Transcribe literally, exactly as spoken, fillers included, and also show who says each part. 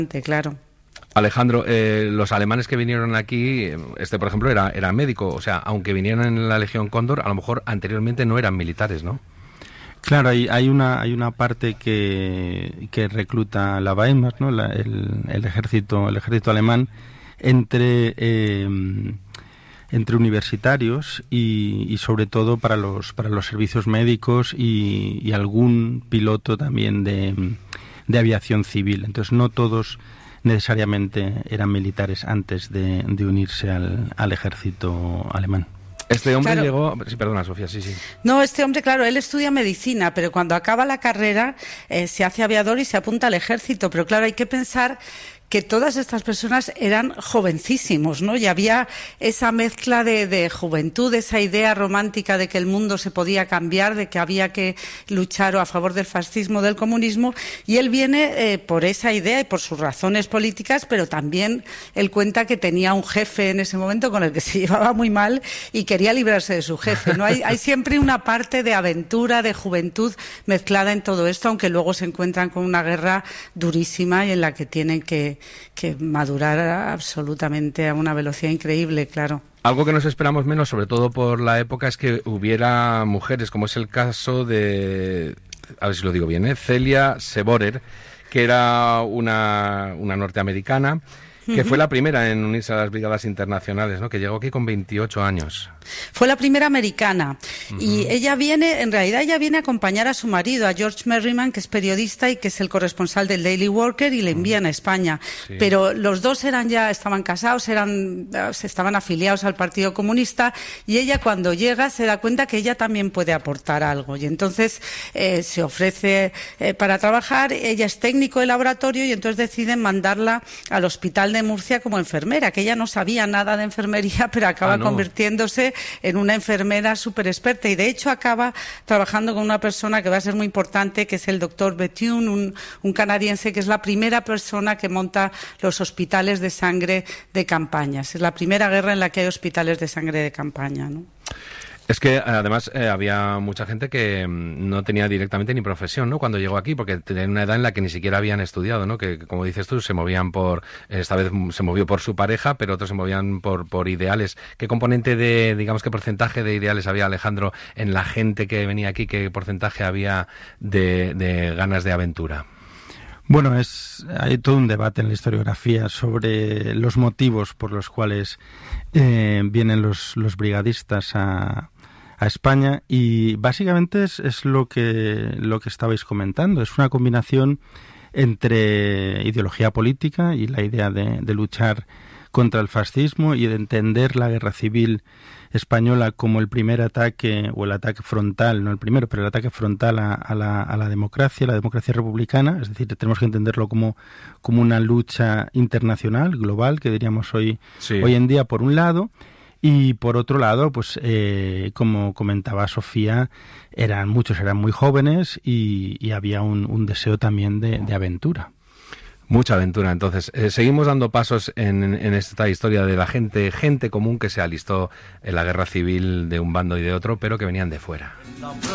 Speaker 1: claro.
Speaker 2: Alejandro, eh, los alemanes que vinieron aquí, este por ejemplo era, era médico, o sea, aunque vinieron en la Legión Cóndor, a lo mejor anteriormente no eran militares, ¿no?
Speaker 3: Claro, hay, hay una hay una parte que, que recluta la Wehrmacht, ¿no? La, el, el ejército el ejército alemán entre eh, entre universitarios y, y sobre todo para los para los servicios médicos y, y algún piloto también de, de aviación civil. Entonces no todos necesariamente eran militares antes de, de unirse al, al ejército alemán.
Speaker 2: Este hombre
Speaker 1: claro.
Speaker 2: llegó... Sí, perdona, Sofía, sí, sí.
Speaker 1: No, este hombre, claro, él estudia medicina, pero cuando acaba la carrera eh, se hace aviador y se apunta al ejército. Pero claro, hay que pensar que todas estas personas eran jovencísimos, ¿no? Y había esa mezcla de, de juventud, esa idea romántica de que el mundo se podía cambiar, de que había que luchar a favor del fascismo, del comunismo, y él viene eh, por esa idea y por sus razones políticas, pero también él cuenta que tenía un jefe en ese momento con el que se llevaba muy mal y quería librarse de su jefe, ¿no? Hay, hay siempre una parte de aventura, de juventud mezclada en todo esto, aunque luego se encuentran con una guerra durísima y en la que tienen que que madurar absolutamente a una velocidad increíble, claro.
Speaker 2: Algo que nos esperamos menos, sobre todo por la época, es que hubiera mujeres, como es el caso de, a ver si lo digo bien, ¿eh? Celia Seborer, que era una, una norteamericana, que fue la primera en unirse a las brigadas internacionales, ¿no? Que llegó aquí con veintiocho años.
Speaker 1: Fue la primera americana. Uh-huh. Y ella viene, en realidad ella viene a acompañar a su marido, a George Merriman, que es periodista y que es el corresponsal del Daily Worker, y le envían uh-huh. a España. Sí. Pero los dos eran ya, estaban casados, eran, estaban afiliados al Partido Comunista, y ella cuando llega se da cuenta que ella también puede aportar algo. Y entonces eh, se ofrece eh, para trabajar, ella es técnico de laboratorio, y entonces deciden mandarla al hospital de Murcia como enfermera, que ella no sabía nada de enfermería, pero acaba ah, no. convirtiéndose en una enfermera súper experta, y de hecho acaba trabajando con una persona que va a ser muy importante, que es el doctor Bethune, un, un canadiense que es la primera persona que monta los hospitales de sangre de campañas. Es la primera guerra en la que hay hospitales de sangre de campaña, ¿no?
Speaker 2: Es que además eh, había mucha gente que no tenía directamente ni profesión, ¿no? Cuando llegó aquí, porque tenían una edad en la que ni siquiera habían estudiado, ¿no? Que, como dices tú, se movían por, esta vez se movió por su pareja, pero otros se movían por, por ideales. ¿Qué componente de, digamos, qué porcentaje de ideales había, Alejandro, en la gente que venía aquí? ¿Qué porcentaje había de, de ganas de aventura?
Speaker 3: Bueno, es hay todo un debate en la historiografía sobre los motivos por los cuales eh, vienen los, los brigadistas a, a España, y básicamente es, es lo que lo que estabais comentando. Es una combinación entre ideología política y la idea de, de luchar contra el fascismo y de entender la guerra civil española como el primer ataque, o el ataque frontal, no el primero, pero el ataque frontal a, a, la, a la democracia, la democracia republicana. Es decir, tenemos que entenderlo como, como una lucha internacional, global, que diríamos hoy, sí. hoy en día, por un lado. Y por otro lado, pues eh, como comentaba Sofía, eran muchos eran muy jóvenes y, y había un, un deseo también de, de aventura.
Speaker 2: Mucha aventura. Entonces, eh, seguimos dando pasos en, en esta historia de la gente, gente común que se alistó en la guerra civil de un bando y de otro, pero que venían de fuera.